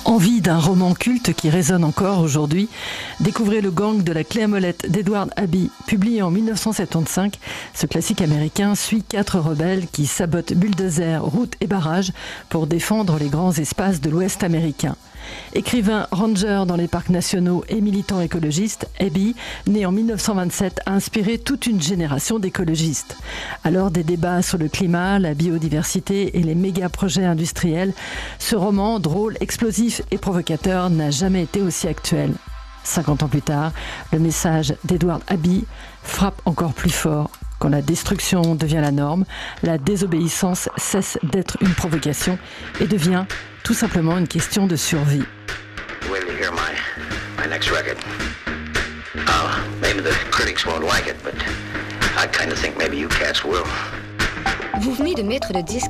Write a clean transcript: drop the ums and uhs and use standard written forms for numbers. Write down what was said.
Envie d'un roman culte qui résonne encore aujourd'hui? Découvrez Le gang de la clé à molette d'Edward Abbey. Publié en 1975, ce classique américain suit 4 rebelles qui sabotent bulldozers, routes et barrages pour défendre les grands espaces de l'Ouest américain. Écrivain ranger dans les parcs nationaux et militant écologiste, Abbey, né en 1927, a inspiré toute une génération d'écologistes. Alors des débats sur le climat, la biodiversité et les méga-projets industriels, ce roman, drôle, explosif et provocateur, n'a jamais été aussi actuel. 50 ans plus tard, le message d'Edward Abbey frappe encore plus fort. Quand la destruction devient la norme, la désobéissance cesse d'être une provocation et devient tout simplement une question de survie. Wait till you hear my next record. Maybe the critics won't like it, but I kind of think maybe you cats will. Vous venez de mettre le disque